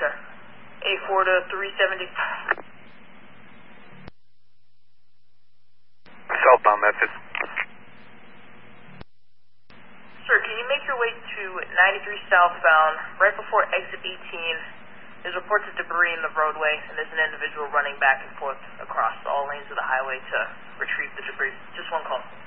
sir. A4 to 370. Southbound Memphis. Sir, can you make your way to 93 southbound, right before exit 18? There's reports of debris in the roadway, and there's an individual running back and forth across all lanes of the highway to retrieve the debris. Just one call.